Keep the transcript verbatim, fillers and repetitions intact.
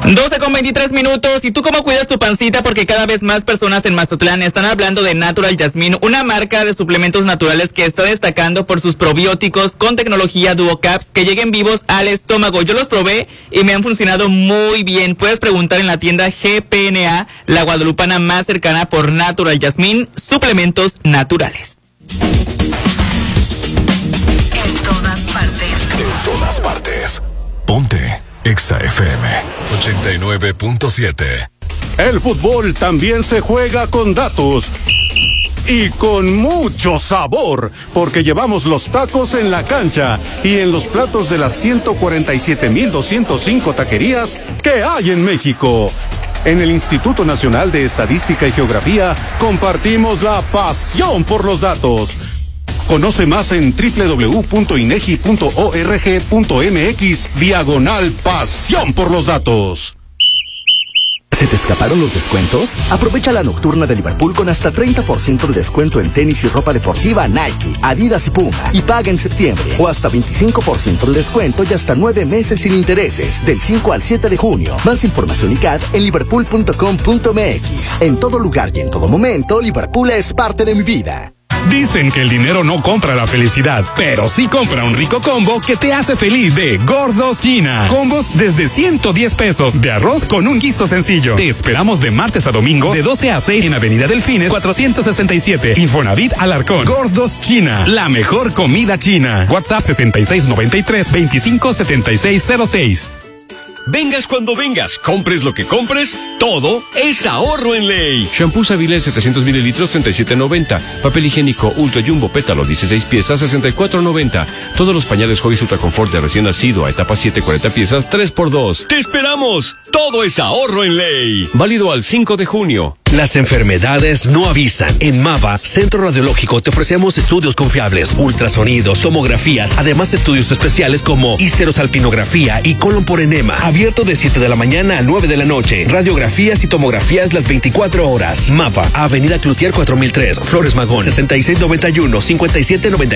doce con veintitrés minutos. ¿Y tú cómo cuidas tu pancita? Porque cada vez más personas en Mazatlán están hablando de Natural Jasmine, una marca de suplementos naturales que está destacando por sus probióticos con tecnología DuoCaps que lleguen vivos al estómago. Yo los probé y me han funcionado muy bien. Puedes preguntar en la tienda G P N A, la guadalupana más cercana, por Natural Jasmine, suplementos naturales. En todas partes. En todas partes. Ponte Exa F M ochenta y nueve punto siete. El fútbol también se juega con datos y con mucho sabor, porque llevamos los tacos en la cancha y en los platos de las ciento cuarenta y siete mil doscientos cinco taquerías que hay en México. En el Instituto Nacional de Estadística y Geografía compartimos la pasión por los datos. Conoce más en doble u doble u doble u punto inegi punto org punto mx diagonal pasión por los datos. ¿Se te escaparon los descuentos? Aprovecha la nocturna de Liverpool con hasta treinta por ciento de descuento en tenis y ropa deportiva Nike, Adidas y Puma. Y paga en septiembre. O hasta veinticinco por ciento de descuento y hasta nueve meses sin intereses. Del cinco al siete de junio. Más información y C A D en liverpool punto com punto mx. En todo lugar y en todo momento, Liverpool es parte de mi vida. Dicen que el dinero no compra la felicidad, pero sí compra un rico combo que te hace feliz de Gordos China. Combos desde ciento diez pesos de arroz con un guiso sencillo. Te esperamos de martes a domingo de doce a seis en Avenida Delfines cuatrocientos sesenta y siete, Infonavit Alarcón. Gordos China, la mejor comida china. WhatsApp sesenta y seis noventa y tres veinticinco setenta y seis cero seis. Vengas cuando vengas, compres lo que compres, todo es ahorro en Ley. Shampoo Savile setecientos mililitros, treinta y siete noventa. Papel higiénico Ultra Jumbo Pétalo, dieciséis piezas, sesenta y cuatro noventa. Todos los pañales Huggies Ultra Confort de recién nacido a etapa siete, cuarenta piezas, tres por dos. ¡Te esperamos! Todo es ahorro en Ley. Válido al cinco de junio. Las enfermedades no avisan. En MAVA, Centro Radiológico, te ofrecemos estudios confiables, ultrasonidos, tomografías, además estudios especiales como histerosalpinografía y colon por enema. Abierto de siete de la mañana a nueve de la noche. Radiografías y tomografías las veinticuatro horas. MAVA, Avenida Cloutier cuatro mil tres, Flores Magón, sesenta y seis noventa y uno, cincuenta y siete noventa.